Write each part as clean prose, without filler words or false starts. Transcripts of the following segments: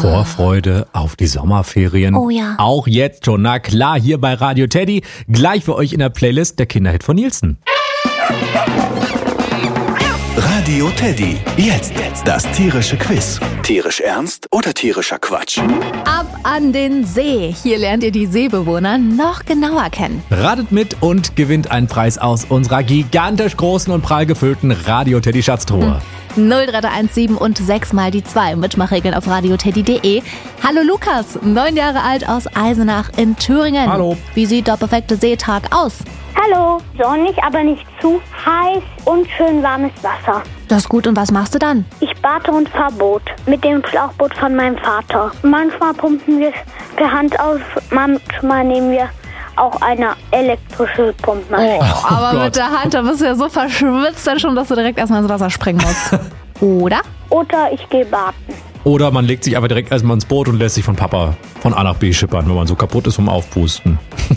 Vorfreude auf die Sommerferien. Oh ja. Auch jetzt schon, na klar, hier bei Radio Teddy. Gleich für euch in der Playlist der Kinderhit von Nielsen. Radio Teddy. Jetzt das tierische Quiz. Tierisch ernst oder tierischer Quatsch? Ab an den See. Hier lernt ihr die Seebewohner noch genauer kennen. Ratet mit und gewinnt einen Preis aus unserer gigantisch großen und prall gefüllten Radio Teddy Schatztruhe. 03317 und 6 mal die 2. Mitmachregeln auf radioteddy.de. Hallo Lukas, 9 Jahre alt aus Eisenach in Thüringen. Hallo. Wie sieht der perfekte Seetag aus? Hallo, sonnig, aber nicht zu heiß und schön warmes Wasser. Das ist gut, und was machst du dann? Ich bade und fahre Boot mit dem Schlauchboot von meinem Vater. Manchmal pumpen wir es per Hand aus, manchmal nehmen wir auch eine elektrische Pumpmaschine. Aber Gott. mit der Hand, da bist du ja so verschwitzt dann schon, dass du direkt erstmal ins Wasser springen musst. Oder? Oder ich gehe baden. Oder man legt sich einfach direkt erstmal ins Boot und lässt sich von Papa von A nach B schippern, wenn man so kaputt ist vom Aufpusten.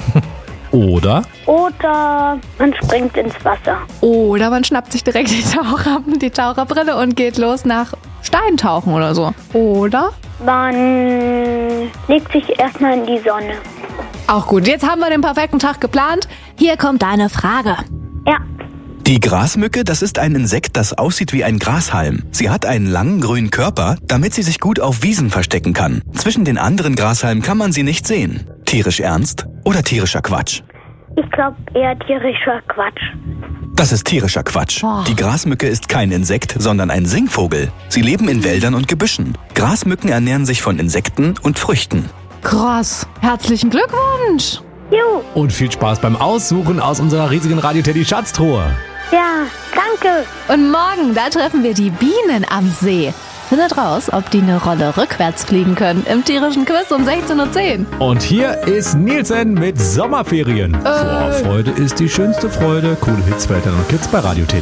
Oder? Oder man springt ins Wasser. Oder man schnappt sich direkt die Taucherbrille und geht los nach Steintauchen oder so. Oder? Man legt sich erstmal in die Sonne. Auch gut, jetzt haben wir den perfekten Tag geplant. Hier kommt deine Frage. Ja, Die Grasmücke, das ist ein Insekt, das aussieht wie ein Grashalm. Sie hat einen langen grünen Körper, damit sie sich gut auf Wiesen verstecken kann. Zwischen den anderen Grashalmen kann man sie nicht sehen. Tierisch ernst oder tierischer Quatsch? ich glaube eher tierischer Quatsch. Das ist tierischer Quatsch. Die Grasmücke ist kein Insekt, sondern ein Singvogel. Sie leben in Wäldern und Gebüschen. Grasmücken ernähren sich von Insekten und Früchten. Krass. Herzlichen Glückwunsch. Jo, Und viel Spaß beim Aussuchen aus unserer riesigen Radio Teddy Schatztruhe. ja, danke. Und morgen, da treffen wir die Bienen am See. Findet raus, ob die eine Rolle rückwärts fliegen können im tierischen Quiz um 16:10 Uhr. Und hier ist Nielsen mit Sommerferien. Vorfreude ist die schönste Freude. Coole Hits für Eltern und Kids bei Radio Teddy.